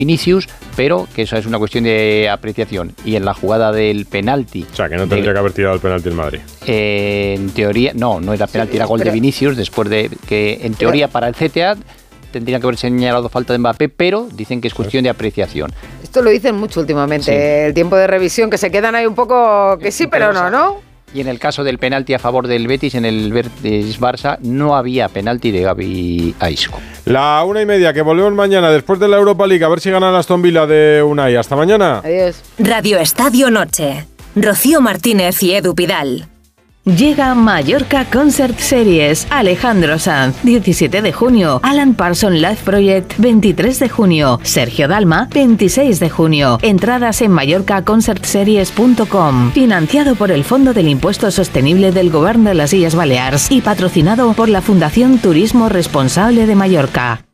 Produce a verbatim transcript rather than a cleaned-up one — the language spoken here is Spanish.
Vinicius, pero que eso es una cuestión de apreciación. Y en la jugada del penalti... O sea, que no tendría de, que haber tirado el penalti el Madrid. Eh, en teoría, no, no era penalti, sí, era gol pero... de Vinicius, después de que, en teoría, pero... para el C T A tendría que haber señalado falta de Mbappé, pero dicen que es cuestión de apreciación. Esto lo dicen mucho últimamente, sí. El tiempo de revisión, que se quedan ahí un poco que sí, pero, pero no, ¿no? Y en el caso del penalti a favor del Betis, en el Betis-Barça, no había penalti de Gavi a Isco. La una y media, que volvemos mañana después de la Europa League, a ver si gana la Aston Villa de Unai. Hasta mañana. Adiós. Radio Estadio Noche. Rocío Martínez y Edu Pidal. Llega Mallorca Concert Series. Alejandro Sanz, diecisiete de junio. Alan Parsons Live Project, veintitrés de junio. Sergio Dalma, veintiséis de junio. Entradas en mallorca concert series punto com. Financiado por el Fondo del Impuesto Sostenible del Govern de las Illes Balears y patrocinado por la Fundación Turismo Responsable de Mallorca.